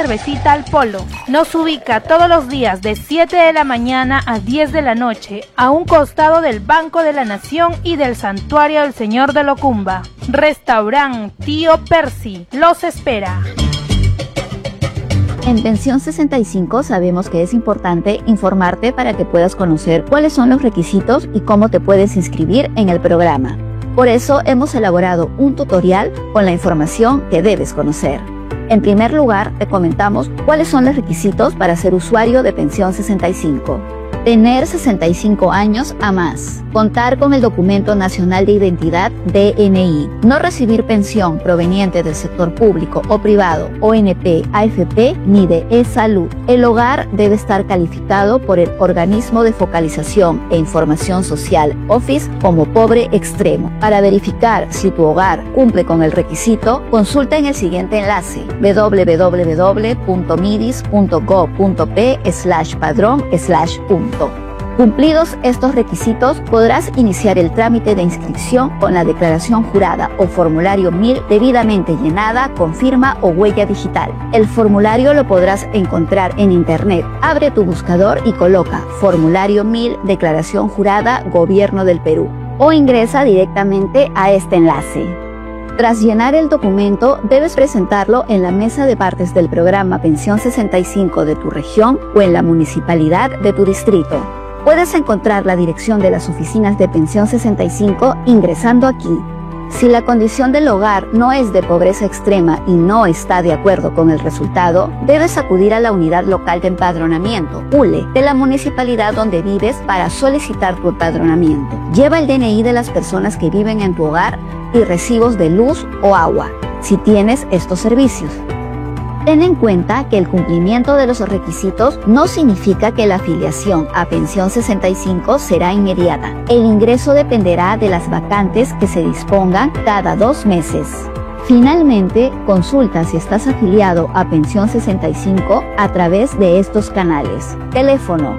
cervecita al Polo. Nos ubica todos los días de 7 de la mañana a 10 de la noche, a un costado del Banco de la Nación y del Santuario del Señor de Locumba. Restaurant Tío Percy los espera. En Pensión 65 sabemos que es importante informarte para que puedas conocer cuáles son los requisitos y cómo te puedes inscribir en el programa. Por eso hemos elaborado un tutorial con la información que debes conocer. En primer lugar, te comentamos cuáles son los requisitos para ser usuario de Pensión 65. Tener 65 años a más. Contar con el Documento Nacional de Identidad DNI. No recibir pensión proveniente del sector público o privado, ONP, AFP ni de e-salud. El hogar debe estar calificado por el Organismo de Focalización e Información Social, OFIS, como pobre extremo. Para verificar si tu hogar cumple con el requisito, consulta en el siguiente enlace: www.midis.gov.p/padrón/. Cumplidos estos requisitos, podrás iniciar el trámite de inscripción con la declaración jurada o formulario 1000 debidamente llenada con firma o huella digital. El formulario lo podrás encontrar en internet. Abre tu buscador y coloca formulario 1000 declaración jurada Gobierno del Perú o ingresa directamente a este enlace. Tras llenar el documento, debes presentarlo en la mesa de partes del programa Pensión 65 de tu región o en la municipalidad de tu distrito. Puedes encontrar la dirección de las oficinas de Pensión 65 ingresando aquí. Si la condición del hogar no es de pobreza extrema y no está de acuerdo con el resultado, debes acudir a la unidad local de empadronamiento, ULE, de la municipalidad donde vives para solicitar tu empadronamiento. Lleva el DNI de las personas que viven en tu hogar y recibos de luz o agua, si tienes estos servicios. Ten en cuenta que el cumplimiento de los requisitos no significa que la afiliación a Pensión 65 será inmediata. El ingreso dependerá de las vacantes que se dispongan cada 2 meses. Finalmente, consulta si estás afiliado a Pensión 65 a través de estos canales. Teléfono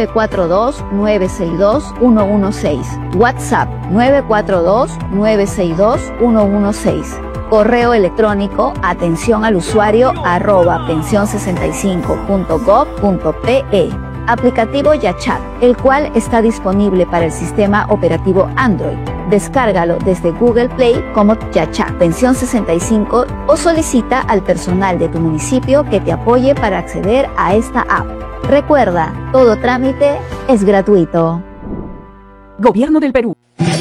942-962-116. WhatsApp 942-962-116. Correo electrónico atencionalusuario@pension65.gov.pe. Aplicativo YaChat, el cual está disponible para el sistema operativo Android. Descárgalo desde Google Play como YaChat Pensión 65 o solicita al personal de tu municipio que te apoye para acceder a esta app. Recuerda, todo trámite es gratuito. Gobierno del Perú.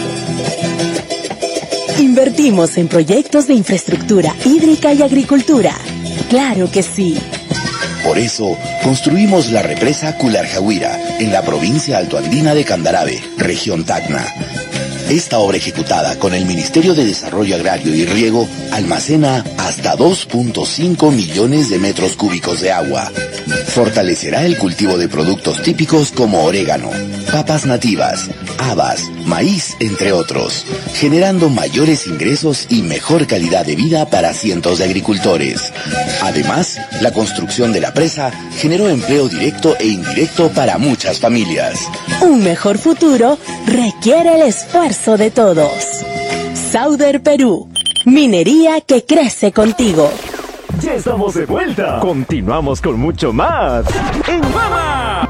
Invertimos en proyectos de infraestructura hídrica y agricultura. ¡Claro que sí! Por eso, construimos la represa Cularjahuira, en la provincia altoandina de Candarave, región Tacna. Esta obra ejecutada con el Ministerio de Desarrollo Agrario y Riego almacena hasta 2.5 millones de metros cúbicos de agua. Fortalecerá el cultivo de productos típicos como orégano, papas nativas, habas, maíz, entre otros, generando mayores ingresos y mejor calidad de vida para cientos de agricultores. Además, la construcción de la presa generó empleo directo e indirecto para muchas familias. Un mejor futuro requiere el esfuerzo de todos. Sauder Perú, minería que crece contigo. Ya estamos de vuelta. Continuamos con mucho más en Mama.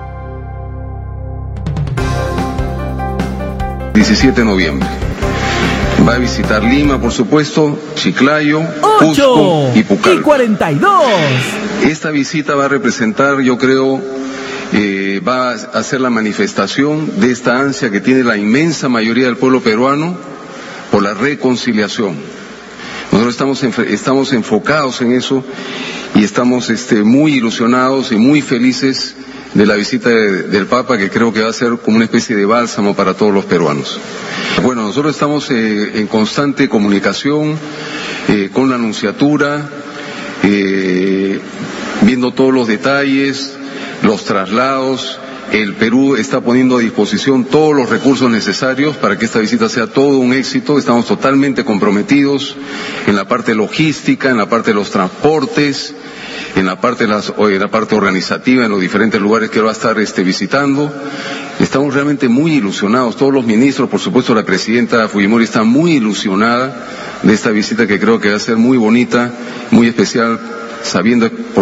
17 de noviembre. Va a visitar Lima, por supuesto, Chiclayo, Cusco y Pucallpa. Y 42. Esta visita va a representar, yo creo, va a hacer la manifestación de esta ansia que tiene la inmensa mayoría del pueblo peruano por la reconciliación. Nosotros estamos enfocados en eso y estamos muy ilusionados y muy felices de la visita del Papa, que creo que va a ser como una especie de bálsamo para todos los peruanos. Bueno, nosotros estamos en constante comunicación con la Nunciatura, viendo todos los detalles, los traslados. El Perú está poniendo a disposición todos los recursos necesarios para que esta visita sea todo un éxito. Estamos totalmente comprometidos en la parte logística, en la parte de los transportes, en la parte organizativa, en los diferentes lugares que va a estar visitando. Estamos realmente muy ilusionados, todos los ministros, por supuesto la presidenta Fujimori está muy ilusionada de esta visita, que creo que va a ser muy bonita, muy especial, sabiendo